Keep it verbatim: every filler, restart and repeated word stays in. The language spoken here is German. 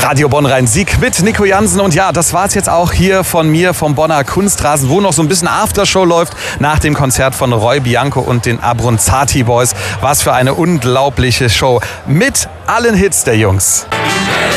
Radio Bonn Rhein-Sieg mit Nico Jansen. Und ja, das war's jetzt auch hier von mir vom Bonner Kunstrasen, wo noch so ein bisschen Aftershow läuft nach dem Konzert von Roy Bianco und den Abronzati Boys. Was für eine unglaubliche Show mit allen Hits der Jungs.